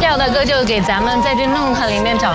跳的歌就给咱们在这弄堂里面找